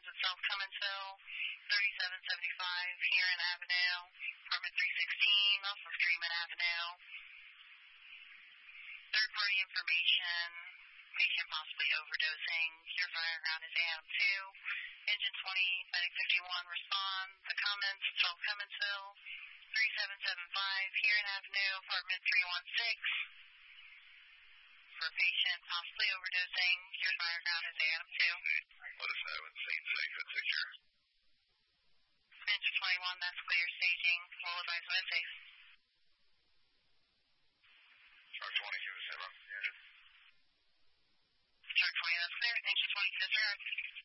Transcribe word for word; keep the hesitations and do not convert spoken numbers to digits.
Comments at South Cumminsville, thirty-seven seventy-five Heron Avenue, apartment three sixteen, off of Dreamin Avenue. Third-party information, patient possibly overdosing. Your fire ground is A M two. Engine twenty, medic fifty-one, respond. The comments at South Cumminsville, thirty-seven seventy-five Heron Avenue, apartment three one six. For patient possibly overdosing, your fire ground is A M two. Let us know and scene safe and secure. Engine twenty-one, that's clear staging. We'll advise when it's safe. Shark twenty, give us a run. Engine. Shark twenty, that's clear. Engine twenty, disregard.